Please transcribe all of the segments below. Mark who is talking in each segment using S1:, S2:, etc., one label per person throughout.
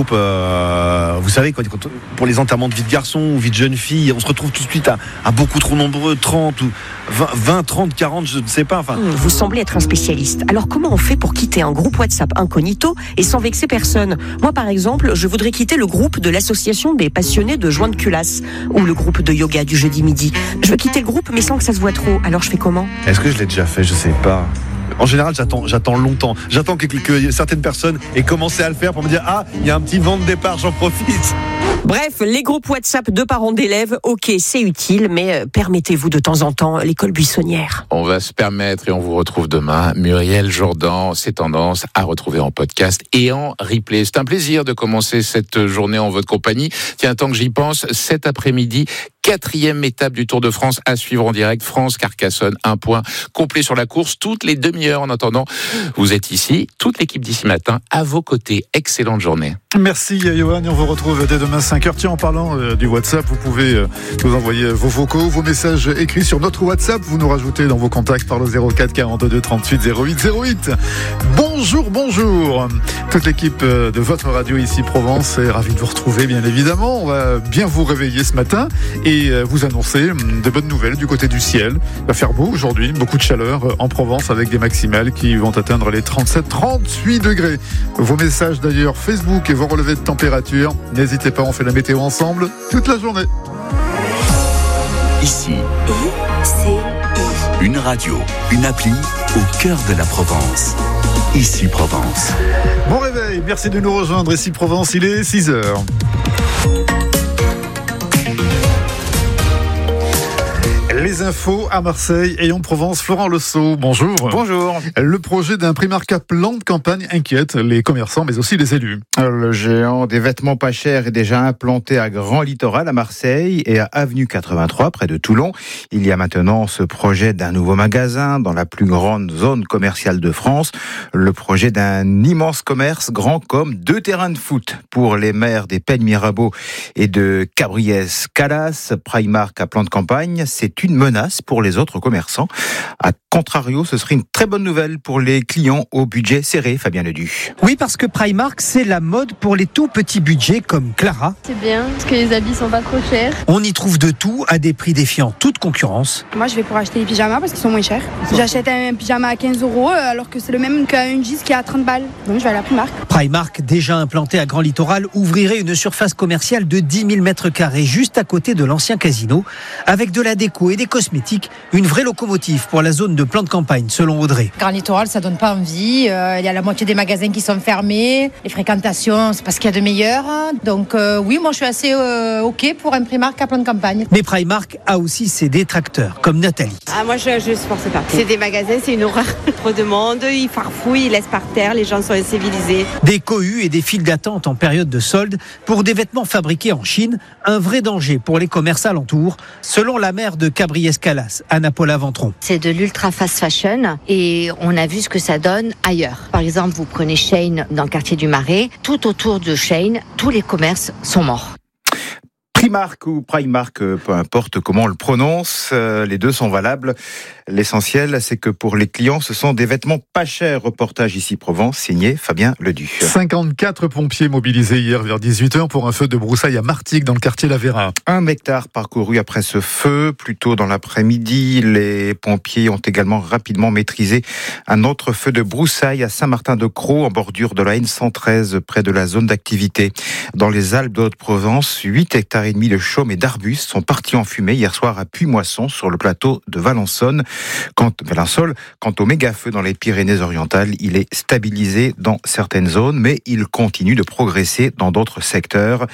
S1: groupe, vous savez, quand, pour les enterrements de vie de garçon ou vie de jeune fille, on se retrouve tout de suite à beaucoup trop nombreux, 30 ou 20, 30, 40, je ne sais pas. Enfin.
S2: Vous semblez être un spécialiste. Alors comment on fait pour quitter un groupe WhatsApp incognito et sans vexer personne ? Moi par exemple, je voudrais quitter le groupe de l'association des passionnés de joints de culasse ou le groupe de yoga du jeudi midi. Je veux quitter le groupe mais sans que ça se voit trop. Alors je fais comment ?
S1: Est-ce que je l'ai déjà fait ? Je sais pas. En général, j'attends longtemps. J'attends que certaines personnes aient commencé à le faire pour me dire « Ah, il y a un petit vent de départ, j'en profite !»
S2: Bref, les groupes WhatsApp de parents d'élèves, ok, c'est utile, mais permettez-vous de temps en temps l'école buissonnière.
S3: On va se permettre et on vous retrouve demain. Muriel Jourdan, c'est tendance à retrouver en podcast et en replay. C'est un plaisir de commencer cette journée en votre compagnie. Tiens, tant que j'y pense, cet après-midi, 4e étape du Tour de France à suivre en direct. France-Carcassonne, un point complet sur la course toutes les demi-heures. En attendant, vous êtes ici, toute l'équipe d'ici matin à vos côtés. Excellente journée.
S4: Merci Johan, et on vous retrouve dès demain 5h. Tiens, en parlant du WhatsApp, vous pouvez nous envoyer vos vocaux, vos messages écrits sur notre WhatsApp. Vous nous rajoutez dans vos contacts par le 04 42 38 08 08. Bonjour. Toute l'équipe de votre radio ici Provence est ravie de vous retrouver, bien évidemment. On va bien vous réveiller ce matin et vous annoncer de bonnes nouvelles du côté du ciel. Il va faire beau aujourd'hui, beaucoup de chaleur en Provence avec des maximales qui vont atteindre les 37-38 degrés. Vos messages d'ailleurs Facebook et vos relevés de température, n'hésitez pas, on fait la météo ensemble toute la journée.
S5: Ici, une radio, une appli au cœur de la Provence. Ici Provence.
S4: Bon réveil, merci de nous rejoindre. Ici Provence, il est 6h. Les infos à Marseille et en Provence. Florent Lesault, bonjour.
S6: Bonjour.
S4: Le projet d'un Primark à plan de campagne inquiète les commerçants mais aussi les élus.
S6: Le géant des vêtements pas chers est déjà implanté à Grand Littoral à Marseille et à Avenue 83 près de Toulon. Il y a maintenant ce projet d'un nouveau magasin dans la plus grande zone commerciale de France. Le projet d'un immense commerce grand comme 2 terrains de foot pour les maires des Peignes Mirabeau et de Cabriès-Calas. Primark à plan de campagne, c'est une menace pour les autres commerçants. A contrario, ce serait une très bonne nouvelle pour les clients au budget serré, Fabien Ledu.
S7: Oui, parce que Primark, c'est la mode pour les tout petits budgets comme Clara.
S8: C'est bien, parce que les habits sont pas trop chers.
S7: On y trouve de tout à des prix défiant toute concurrence.
S8: Moi, je vais pour acheter des pyjamas parce qu'ils sont moins chers. J'achète un pyjama à 15 € alors que c'est le même qu'un jeans qui est à 30 balles. Donc, je vais à la Primark.
S7: Primark, déjà implanté à Grand Littoral, ouvrirait une surface commerciale de 10 000 mètres carrés juste à côté de l'ancien casino, avec de la déco et des cosmétiques, une vraie locomotive pour la zone de plan de campagne, selon Audrey.
S9: Grand Littoral, ça donne pas envie. Il y a la moitié des magasins qui sont fermés. Les fréquentations, c'est pas ce qu'il y a de meilleur. Donc oui, moi je suis assez OK pour un Primark à plan de campagne.
S7: Mais Primark a aussi ses détracteurs, comme Nathalie.
S10: Moi je supporte pas. C'est des magasins, c'est une horreur. Trop de monde, ils farfouillent, ils laissent par terre, les gens sont incivilisés.
S7: Des cohues et des files d'attente en période de solde pour des vêtements fabriqués en Chine, un vrai danger pour les commerces alentours, selon la maire de Cabriès-Calas, Anna-Paula Ventron.
S11: C'est de l'ultra fast fashion et on a vu ce que ça donne ailleurs. Par exemple, vous prenez Shein dans le quartier du Marais, tout autour de Shein, tous les commerces sont morts.
S6: Primark ou Primark, peu importe comment on le prononce, les deux sont valables. L'essentiel, c'est que pour les clients, ce sont des vêtements pas chers. Reportage ici Provence, signé Fabien Ledu.
S4: 54 pompiers mobilisés hier vers 18h pour un feu de broussailles à Martigues dans le quartier La Vera. 1
S6: hectare parcouru après ce feu. Plus tôt dans l'après-midi, les pompiers ont également rapidement maîtrisé un autre feu de broussailles à Saint-Martin-de-Crau, en bordure de la N113, près de la zone d'activité. Dans les Alpes de Haute-Provence, 8 hectares et demi de chaumes et d'arbustes sont partis en fumée hier soir à Puy-Moisson, sur le plateau de Valençol. Quant au méga-feu dans les Pyrénées-Orientales, il est stabilisé dans certaines zones, mais il continue de progresser dans d'autres secteurs.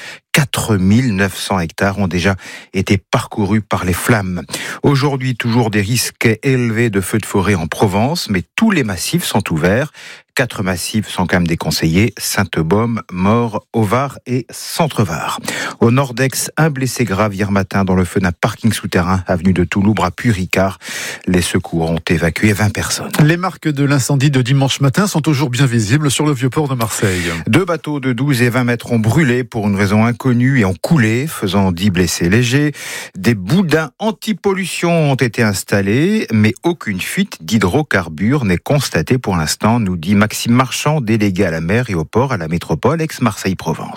S6: 4900 hectares ont déjà été parcourus par les flammes. Aujourd'hui, toujours des risques élevés de feux de forêt en Provence, mais tous les massifs sont ouverts. 4 massifs sont quand même déconseillés: Sainte-Baume, Maure, Auvar et Centre-Var. Au Nord-Aix, un blessé grave hier matin dans le feu d'un parking souterrain, avenue de Toulouse à Puy-Ricard. Les secours ont évacué 20 personnes.
S4: Les marques de l'incendie de dimanche matin sont toujours bien visibles sur le Vieux-Port de Marseille.
S6: 2 bateaux de 12 et 20 mètres ont brûlé pour une raison inconnue et ont coulé, faisant 10 blessés légers. Des boudins anti-pollution ont été installés, mais aucune fuite d'hydrocarbures n'est constatée pour l'instant, nous dit Maxime Marchand, délégué à la mer et au port à la métropole ex-Marseille-Provence.